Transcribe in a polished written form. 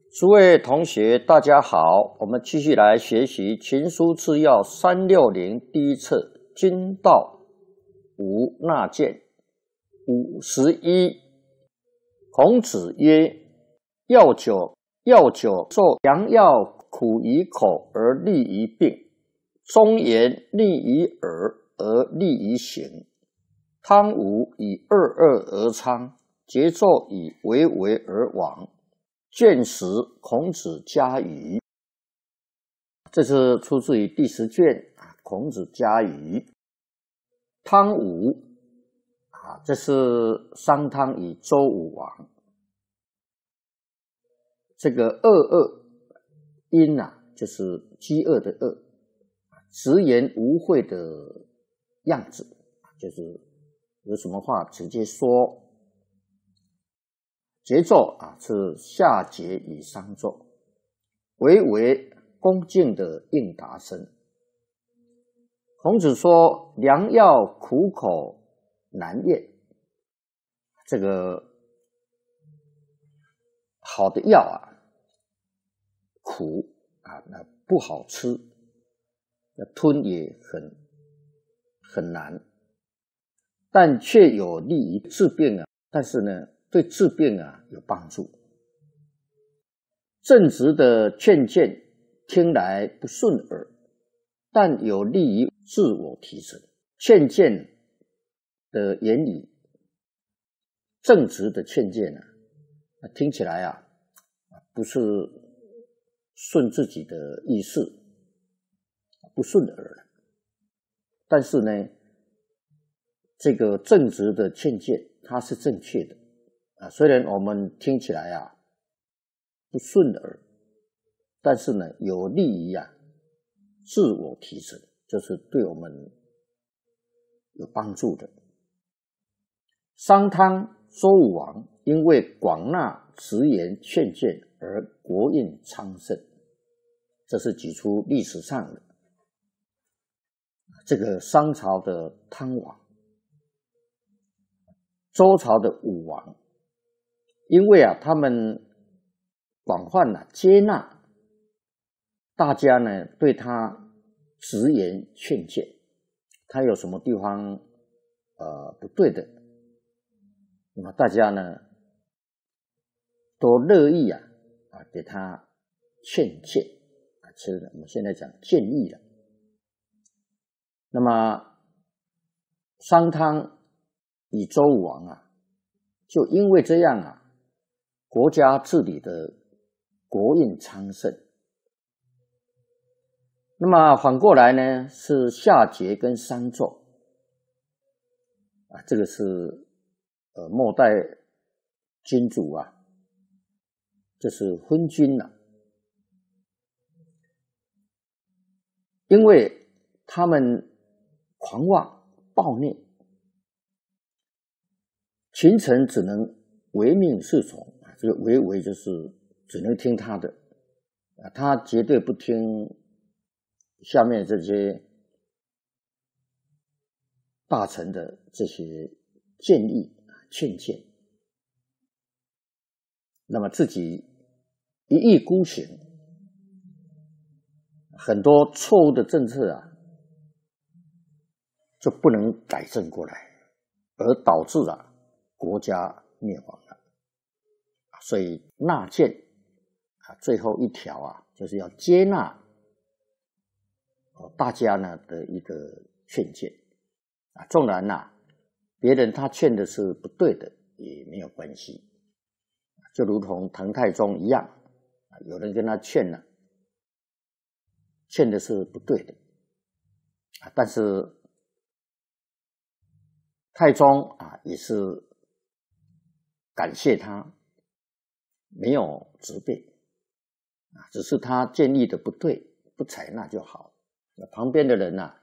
诸位同学，大家好，我们继续来学习《群书治要360》第一册《经道无纳谏》51。孔子曰：药酒受良药，苦于口而利于病；忠言利于耳而利于行；汤武以二而昌，桀纣以为而亡。卷10，孔子家语。这是出自于第10卷孔子家语。汤武这是商汤与周武王。这个恶因就是饥饿的饿，直言无讳的样子，就是有什么话直接说。桀纣是下桀与商纣，为恭敬的应答声。孔子说：良药苦口难咽，这个好的药苦那不好吃，吞也很难，但却有利于治病但是呢，对治病有帮助。正直的劝谏听来不顺耳，但有利于自我提升。劝谏的言语，正直的劝谏听起来不是顺自己的意思，不顺耳。但是呢，这个正直的劝谏它是正确的。虽然我们听起来不顺耳，但是呢，有利于自我提升，就是对我们有帮助的。商汤、周武王因为广纳直言劝谏而国运昌盛，这是举出历史上的这个商朝的汤王，周朝的武王。因为他们广泛接纳大家呢对他直言劝谏，他有什么地方不对的，那么大家呢都乐意给他劝谏其实我们现在讲建议了。那么商汤与周武王就因为这样国家治理的国运昌盛。那么反过来呢，是夏桀跟商纣这个是末代君主这是昏君因为他们狂妄暴虐，群臣只能唯命是从，这个为就是只能听他的他绝对不听下面这些大臣的这些建议劝谏，那么自己一意孤行，很多错误的政策就不能改正过来，而导致国家灭亡了。所以纳谏最后一条就是要接纳大家呢的一个劝谏纵然别人他劝的是不对的也没有关系，就如同唐太宗一样有人跟他劝的是不对的但是太宗也是感谢他，没有责备只是他建议的不对，不采纳就好。旁边的人